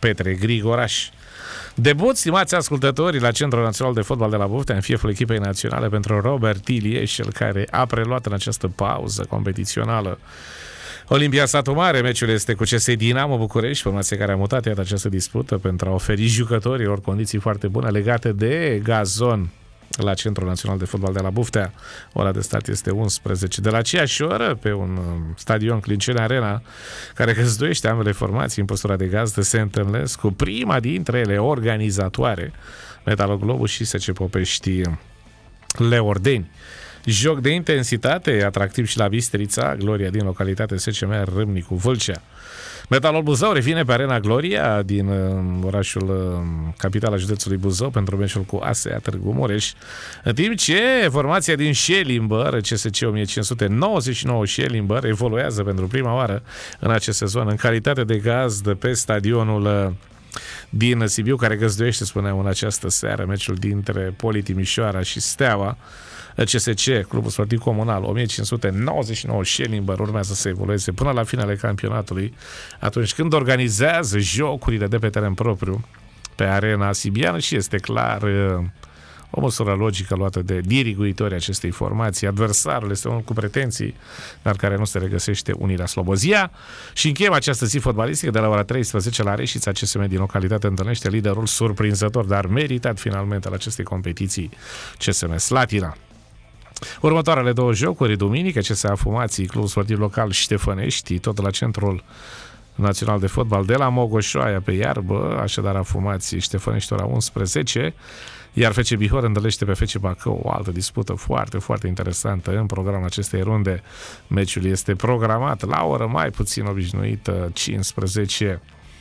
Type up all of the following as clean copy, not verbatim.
Petre Grigoraș. Debut, stimați ascultători, la Centrul Național de Fotbal de la Buftea, în fieful echipei naționale pentru Robert Ilieș, cel care a preluat în această pauză competițională Olimpia Satu Mare. Meciul este cu CS Dinamo București, formație care a mutat iată această dispută pentru a oferi jucătorilor condiții foarte bune legate de gazon la Centrul Național de Fotbal de la Buftea. Ora de start este 11. De la aceeași oră, pe un stadion Clinceni Arena, care găzduiește ambele formații în postura de gazdă, se întâlnesc cu prima dintre ele organizatoare, Metaloglobu și SC Popești Leordeni. Joc de intensitate, atractiv și la Bistrița, Gloria din localitate SCM Râmnicu Vâlcea. Metalul Buzău revine pe Arena Gloria din orașul capitala județului Buzău pentru meciul cu ASEA Târgu Mureș, în timp ce formația din Schellimber, CSC 1599 Schellimber, evoluează pentru prima oară în acest sezon în calitate de gazdă pe stadionul din Sibiu, care găzduiește, spuneam, în această seară meciul dintre Poli Timișoara și Steaua. CSC, Clubul Sportiv Comunal 1599 Schellimber, urmează să evolueze până la finele campionatului, atunci când organizează jocurile de pe teren propriu pe arena sibiană, și este clar o măsură logică luată de diriguitorii acestei formații. Adversarul este unul cu pretenții, dar care nu se regăsește Unirea Slobozia. Și încheiem această zi fotbalistică de la ora 13 la Reșița. CSM din localitate întâlnește liderul surprinzător, dar meritat finalmente al acestei competiții, CSM Slatina. Următoarele două jocuri, duminică, CS Afumații, Clubul Sportiv Local Ștefănești, tot la Centrul Național de Fotbal de la Mogoșoaia pe iarbă, așadar Afumații Ștefănești ora 11, iar FC Bihor întâlnește pe FC Bacău, o altă dispută foarte, foarte interesantă în programul acestei runde. Meciul este programat la o oră mai puțin obișnuită, 15:45.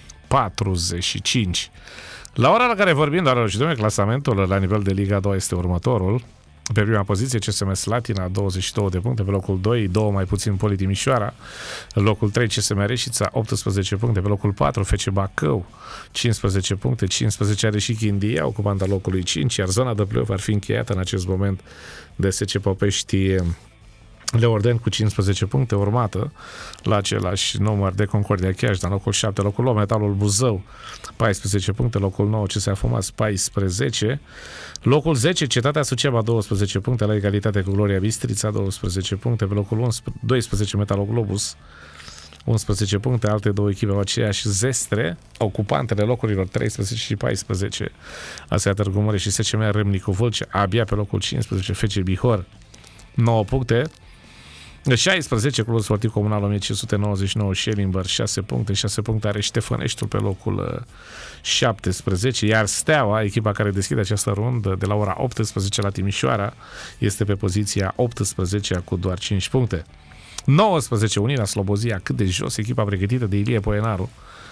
La ora la care vorbim, doar și domnule, clasamentul la nivel de Liga 2 este următorul. Pe prima poziție CSM Slatina, 22 de puncte, pe locul 2, 2 mai puțin Poli Timișoara, locul 3 CSM Reșița, 18 puncte, pe locul 4 FC Bacău, 15 puncte, 15 are și Chindia, ocupanta locului 5, iar zona de play-off ar fi încheiată în acest moment de SC Popești Leorden cu 15 puncte, urmată la același număr de Concordia Chiajna, locul 7, locul 8, Metalul Buzău, 14 puncte, locul 9, CS Afumați, 14, locul 10, Cetatea Suceava, 12 puncte, la egalitate cu Gloria Bistrița, 12 puncte, pe locul 12, Metaloglobus, 11 puncte, alte două echipe au aceeași zestre, ocupantele locurilor 13 și 14, ASEA Târgu Mureș și SCM Râmnicu Vâlcea, abia pe locul 15, FC Bihor, 9 puncte, 16, Clubul Sportiv Comunal 1599 Schellimber, 6 puncte are Ștefăneștiul pe locul 17, iar Steaua, echipa care deschide această rundă de la ora 18 la Timișoara, este pe poziția 18 cu doar 5 puncte. 19, Unirea Slobozia, cât de jos, echipa pregătită de Ilie Poenaru,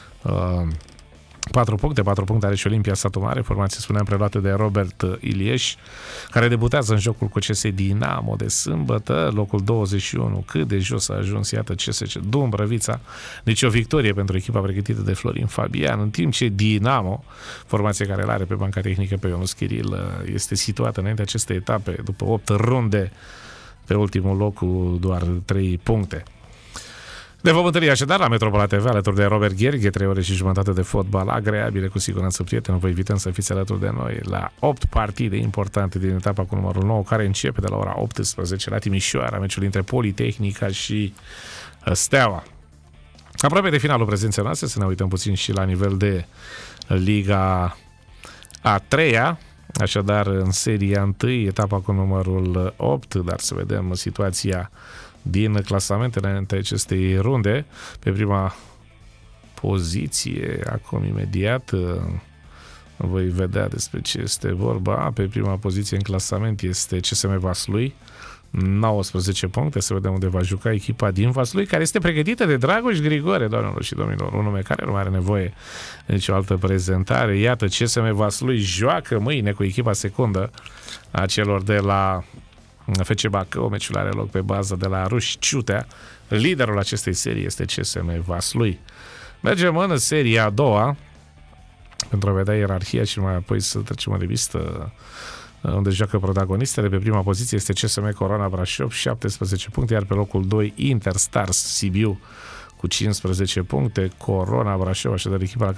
4 puncte are și Olimpia Satu Mare, formație, spuneam, preluată de Robert Ilieș, care debutează în jocul cu CS Dinamo de sâmbătă, locul 21, cât de jos a ajuns, iată, CSC Dumbrăvița, deci o victorie pentru echipa pregătită de Florin Fabian, în timp ce Dinamo, formația care îl are pe banca tehnică pe Ionus Chiril, este situată înainte acestei etape, după 8 runde, pe ultimul loc cu doar 3 puncte. Ne vom întâlni așadar la Metropola TV alături de Robert Gherghe, 3 ore și jumătate de fotbal agreabile, cu siguranță, prieteni. Vă invităm să fiți alături de noi la 8 partide importante din etapa cu numărul 9, care începe de la ora 18 la Timișoara, meciul dintre Politehnica și Steaua. Aproape de finalul prezenței noastre, să ne uităm puțin și la nivel de Liga a 3-a, așadar în seria 1, etapa cu numărul 8, dar să vedem situația din clasamentele între acestei runde. Pe prima poziție, acum imediat voi vedea despre ce este vorba. Pe prima poziție în clasament este CSM Vaslui, 19 puncte, să vedem unde va juca echipa din Vaslui, care este pregătită de Dragoș Grigore, doamnelor și domnilor, un nume care nu are nevoie de nicio altă prezentare. Iată, CSM Vaslui joacă mâine cu echipa secundă a celor de la FC Bacău. Meciul are loc pe bază de la Ruși Ciutea. Liderul acestei serii este CSM Vaslui. Mergem în seria a doua pentru a vedea ierarhia și mai apoi să trecem în revistă unde joacă protagonistele. Pe prima poziție este CSM Corona Brașov, 17 puncte, iar pe locul 2 Interstars Sibiu cu 15 puncte. Corona Brașov, așadar echipa